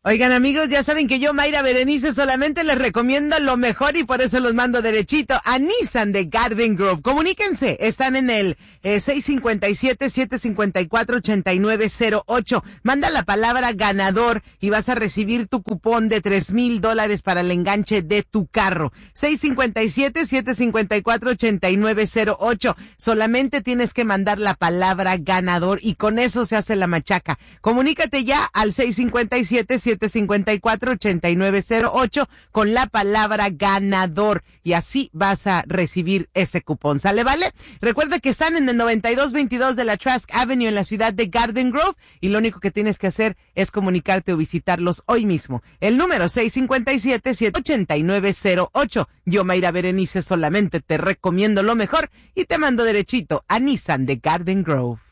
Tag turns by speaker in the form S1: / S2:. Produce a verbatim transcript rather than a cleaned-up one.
S1: Oigan, amigos, ya saben que yo, Mayra Berenice, solamente les recomiendo lo mejor y por eso los mando derechito a Nissan de Garden Grove. Comuníquense, están en el eh, seis cinco siete, siete cinco cuatro, ocho nueve cero ocho. Manda la palabra ganador y vas a recibir tu cupón de tres mil dólares para el enganche de tu carro. seis cinco siete, siete cinco cuatro, ocho nueve cero ocho. Solamente tienes que mandar la palabra ganador y con eso se hace la machaca. Comunícate ya al seis cinco siete, siete cinco cuatro, ocho nueve cero ocho con la palabra ganador y así vas a recibir ese cupón. ¿Sale, vale? Recuerda que están en el noventa y dos veintidós de la Trask Avenue en la ciudad de Garden Grove y lo único que tienes que hacer es comunicarte o visitarlos hoy mismo. El número seis cinco siete, siete ocho nueve cero ocho. Yo, Mayra Berenice, solamente te recomiendo lo mejor y te mando derechito a Nissan de Garden Grove.